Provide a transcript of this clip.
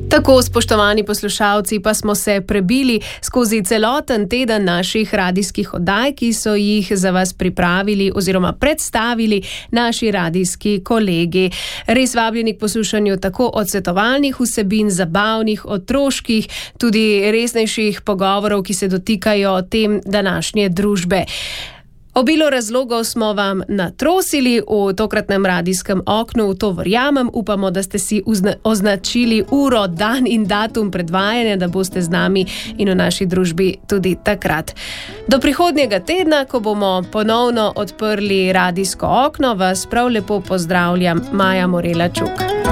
Tako, spoštovani poslušalci, pa smo se prebili skozi celoten teden naših radijskih oddaj, ki so jih za vas pripravili oziroma predstavili naši radijski kolegi. Res vabljeni k poslušanju tako odsvetovalnih vsebin, zabavnih, otroških, tudi resnejših pogovorov, ki se dotikajo tem današnje družbe. Obilo razlogov smo vam natrosili v tokratnem radijskem oknu, v to verjamem. Upamo, da ste si označili uro, dan in datum predvajanja, da boste z nami in v naši družbi tudi takrat. Do prihodnjega tedna, ko bomo ponovno odprli radijsko okno, vas prav lepo pozdravljam, Maja Morela Čuk.